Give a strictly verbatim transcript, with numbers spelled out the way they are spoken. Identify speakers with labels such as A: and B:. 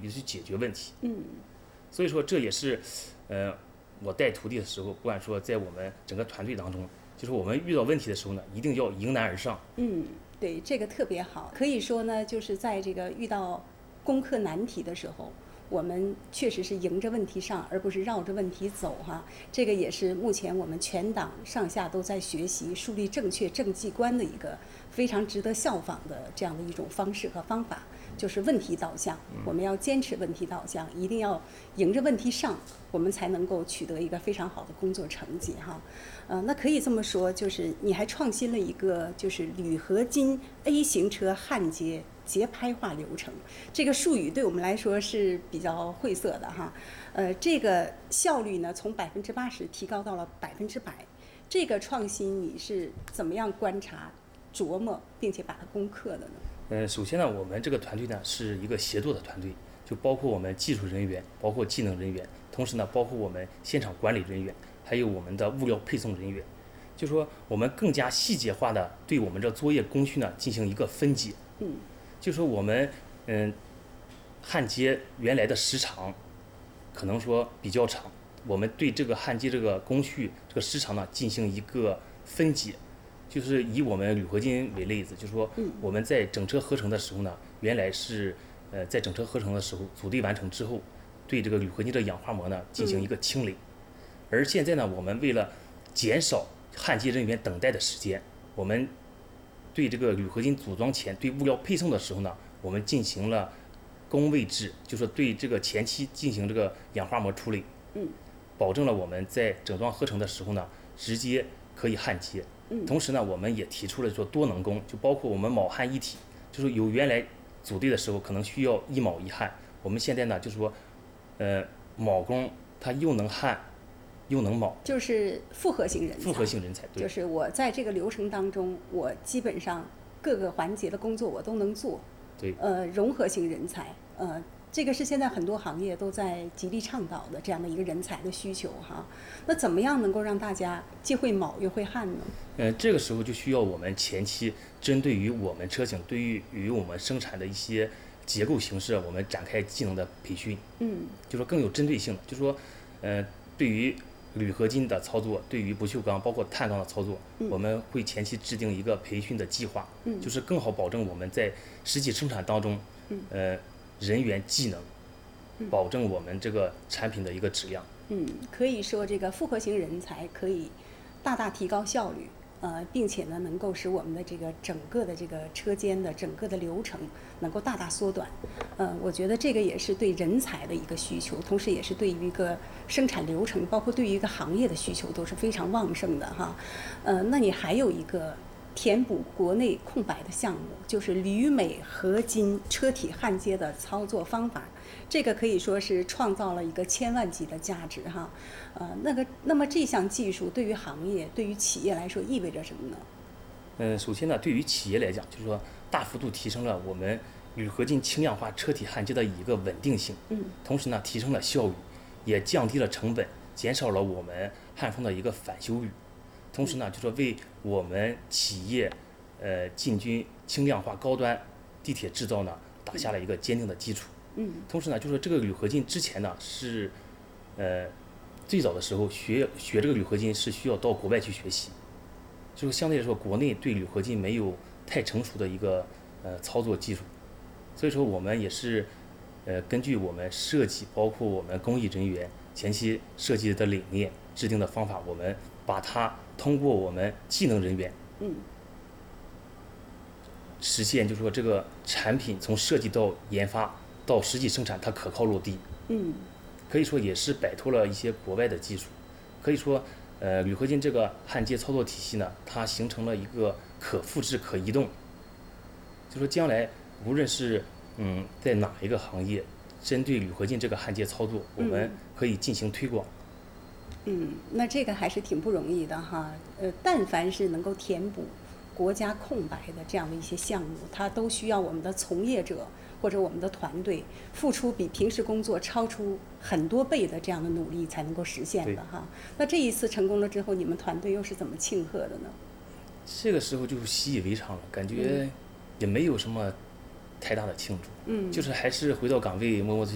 A: 也去解决问题。
B: 嗯，
A: 所以说这也是，呃，我带徒弟的时候，不管说在我们整个团队当中，就是我们遇到问题的时候呢，一定要迎难而上。
B: 嗯，对，这个特别好。可以说呢，就是在这个遇到攻克难题的时候，我们确实是迎着问题上，而不是绕着问题走哈。这个也是目前我们全党上下都在学习树立正确政绩观的一个非常值得效仿的这样的一种方式和方法，就是问题导向。我们要坚持问题导向，一定要迎着问题上，我们才能够取得一个非常好的工作成绩哈。呃，那可以这么说，就是你还创新了一个就是铝合金 A 型车焊接节拍化流程，这个术语对我们来说是比较晦涩的哈。呃，这个效率呢从百分之八十提高到了百分之百，这个创新你是怎么样观察、琢磨，并且把它攻克的呢？
A: 呃，首先呢，我们这个团队呢是一个协作的团队，就包括我们技术人员，包括技能人员，同时呢，包括我们现场管理人员，还有我们的物料配送人员。就说我们更加细节化的对我们这作业工序呢进行一个分解。
B: 嗯。
A: 就说我们嗯焊接原来的时长可能说比较长，我们对这个焊接这个工序这个时长呢进行一个分解。就是以我们铝合金为例子，就是说我们在整车合成的时候呢，原来是呃在整车合成的时候组队完成之后，对这个铝合金的氧化膜呢进行一个清理。而现在呢，我们为了减少焊接人员等待的时间，我们对这个铝合金组装前对物料配送的时候呢，我们进行了工位制，就是对这个前期进行这个氧化膜处理，
B: 嗯，
A: 保证了我们在整装合成的时候呢，直接可以焊接。同时呢，我们也提出了说多能工，就包括我们铆焊一体，就是有原来组队的时候可能需要一铆一焊，我们现在呢就是说，呃，铆工它又能焊，又能铆，
B: 就是复合型人才。
A: 复合型人才，对，
B: 就是我在这个流程当中，我基本上各个环节的工作我都能做。
A: 对，
B: 呃，融合型人才，呃。这个是现在很多行业都在极力倡导的这样的一个人才的需求哈。那怎么样能够让大家既会铆又会焊呢？
A: 呃，这个时候就需要我们前期针对于我们车型，对于于我们生产的一些结构形式，我们展开技能的培训。
B: 嗯，
A: 就说更有针对性的，就说，呃，对于铝合金的操作，对于不锈钢包括碳钢的操作，
B: 嗯、
A: 我们会前期制定一个培训的计划，
B: 嗯，
A: 就是更好保证我们在实际生产当中，
B: 嗯，
A: 呃。人员技能，保证我们这个产品的一个质量。
B: 嗯，可以说这个复合型人才可以大大提高效率，呃，并且呢，能够使我们的这个整个的这个车间的整个的流程能够大大缩短。呃，我觉得这个也是对人才的一个需求，同时也是对于一个生产流程，包括对于一个行业的需求都是非常旺盛的哈。呃，那你还有一个填补国内空白的项目，就是铝镁合金车体焊接的操作方法，这个可以说是创造了一个千万级的价值哈。呃，那个，那么这项技术对于行业、对于企业来说意味着什么呢？
A: 嗯，首先呢，对于企业来讲，就是说大幅度提升了我们铝合金轻量化车体焊接的一个稳定性，
B: 嗯，
A: 同时呢，提升了效率，也降低了成本，减少了我们焊缝的一个返修率。同时呢，就说为我们企业，呃，进军轻量化高端地铁制造呢，打下了一个坚定的基础。
B: 嗯。
A: 同时呢，就说这个铝合金之前呢是，呃，最早的时候学学这个铝合金是需要到国外去学习，就是相对来说国内对铝合金没有太成熟的一个呃操作技术，所以说我们也是，呃，根据我们设计，包括我们工艺人员前期设计的理念、制定的方法，我们把它通过我们技能人员，
B: 嗯，
A: 实现就是说这个产品从设计到研发到实际生产，它可靠落地。
B: 嗯，
A: 可以说也是摆脱了一些国外的技术。可以说，呃，铝合金这个焊接操作体系呢，它形成了一个可复制、可移动。就说将来无论是嗯在哪一个行业，针对铝合金这个焊接操作，我们可以进行推广。
B: 嗯，那这个还是挺不容易的哈。呃，但凡是能够填补国家空白的这样的一些项目，它都需要我们的从业者或者我们的团队付出比平时工作超出很多倍的这样的努力才能够实现的哈。那这一次成功了之后，你们团队又是怎么庆贺的呢？
A: 这个时候就习以为常了，感觉也没有什么太大的庆祝，
B: 嗯，
A: 就是还是回到岗位默默的